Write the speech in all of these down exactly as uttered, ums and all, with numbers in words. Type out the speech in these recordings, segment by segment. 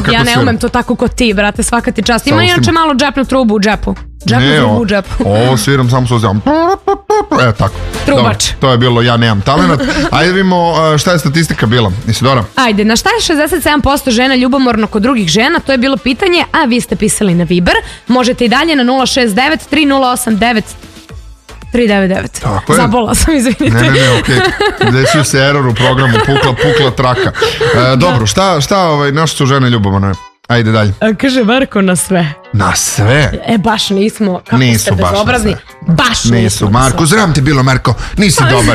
kako Ja ne svira. umem to tako kod ti, brate, svaka ti čast. Ima Samo inače stima. malo džepnu trubu u džepu. Džepnu Ne, trubu o- u džepu. ovo sviram samo suzam. E, tako. Trubač. Dobro, to je bilo ja nemam talenat. Ajde vidimo uh, šta je statistika bila. Isidora? Ajde, na šta je šezdeset sedam posto žena ljubomorno kod drugih žena? To je bilo pitanje, a vi ste pisali na Viber. Možete i dalje na nula šest devet tri nula osam devet tri devet devet. Tako je. Zabola sam, izvinite. Ne, ne, ne, okej. Okay. Desio se error u programu, pukla, pukla traka. E, dobro, šta, šta ovaj, naše su žene ljubomorne? Ajde dalje. A, kaže Marko na sve. Na sve? E, baš nismo. Kako Nisu ste baš na bezobrazni. sve. Baš Nisu, nismo. Marko, zram ti bilo, Marko, nisi dobar.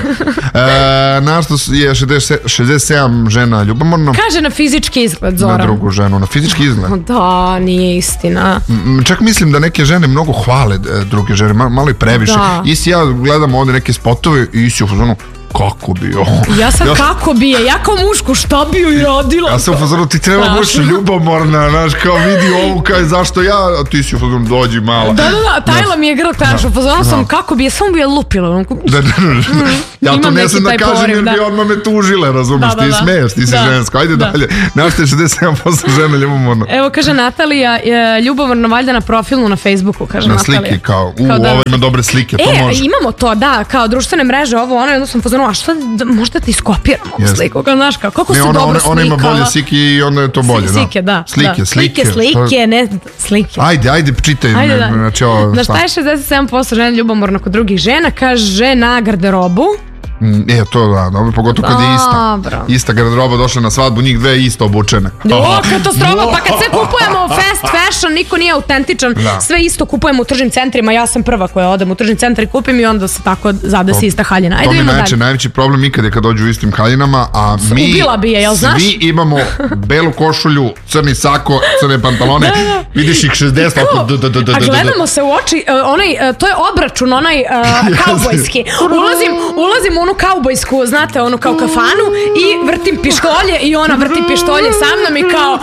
E, našto je šezdeset sedam žena ljubomorno? Kaže na fizički izgled, Na Zoran. drugu ženu, na fizički izgled. Da, nije istina. M, Čak mislim da neke žene mnogo hvale e, druge žene, ma- malo i previše. Da. Isi ja gledam ovde neke spotove i isi u fazonu, kako bi ovo? Ja sam Ja- kako bi je, ja kao mušku šta bi joj radila? Ja sam u fazonu, ti treba Strašno. biti ljubomorna, znaš, kao vidi ovu, kaj, zašto ja, a ti si u fazonu, dođi mala. Da, da, da, tajla mi je grl, kažu, pozvala sam kako bi je, samo bi je lupila. onako. Da, da, da. Ja to Imam ne neki sam da taj kažem poriv, jer bi da. odmah me tužile, razumiješ, Da, da, ti da. smeješ, ti si Da. žensko, ajde Da. dalje. Znaš te šezdeset sedam posto žena ljubomorno. Evo, kaže Natalija, e, ljubomorno valjda na profilnu na Facebooku, kaže Na Natalija. slike, kao, u, Kao da- ovo ima dobre slike, to E, može. imamo to, da, kao društvene mreže, ovo, ono, jedno sam pozvano, a šta, da, možda ti skopiram ovu Jeste. sliku, kao, znaš, kao, kako Ne, se ona, dobro ona, ona ima slikala. bolje slike i onda je to bolje, Slike, da. Slike, da. slike. Slike, slike, ne, slike. Ajde, ajde, čitaj. Ajde, ne, da. Znači, ovo, Na šta je šezdeset sedam posto žena ljubomorno kod drugih žena? Kaže na garderobu. Mm, E, to da, dobro, pogotovo kad je ista. Dobro. Ista garderoba došla na svadbu, njih dve isto obučene. O, katastrofa, pa kad sve kupujemo fast fashion, niko nije autentičan, Da. sve isto kupujemo u tržnim centrima, ja sam prva koja odem u tržni centar i kupim i onda se tako zadesi ista haljina. Ajde, To mi je idemo najveći, dalje. najveći problem ikad je kad dođu u istim haljinama, a mi Ubila bi je, jel znaš? svi imamo belu košulju, crni sako, crne pantalone, vidiš ih šezdeset, tako d- d- d- d- A d- d- gledamo se u oči, uh, onaj, uh, to je obračun, onaj uh, kaubojski. Ulazim, ulazim u onu kaubojsku, znate, onu kao kafanu i vrtim pištolje i ona vrti pištolje sa mnom i kao...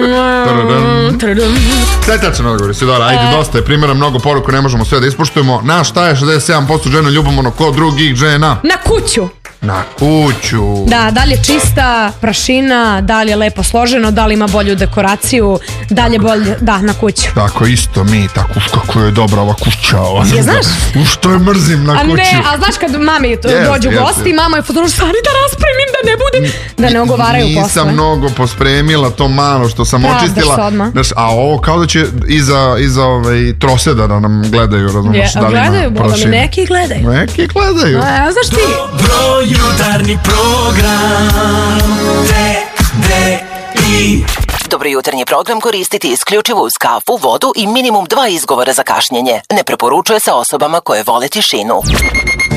Tadadam. Sve je tačno odgovor, Isidora, ajde, E. dosta je primjera, mnogo poruka, ne možemo sve da ispoštujemo. Na šta je šezdeset sedam posto žena ljubomorno kod drugih žena? Na kuću. Na kuću. Da, da li je čista, prašina, da li je lepo složeno, da li ima bolju dekoraciju, da li je bolje, da, na kuću. Tako isto mi, tako, uf, kako je dobra ova kuća. Ova, Je, znaš? Uf, što je mrzim na A kuću. ne, a znaš kad mami to Yes, dođu yes, gosti, yes. mama je fotonu stvari da raspremim, da ne bude, da ne ogovaraju posle. Nisam mnogo pospremila to malo što sam Pravdaš se očistila. odmah. Znaš, a ovo kao da će iza, iza ovaj, troseda da nam gledaju, Je, razumiješ, da a li ima gledaju, boga mi, prašine. neki gledaju. Neki gledaju. A, znaš ti, Dobro jutarnji program T D I Dobro jutarnji program koristiti isključivo uz kafu, vodu i minimum dva izgovora za kašnjenje. Ne preporučuje se osobama koje vole tišinu.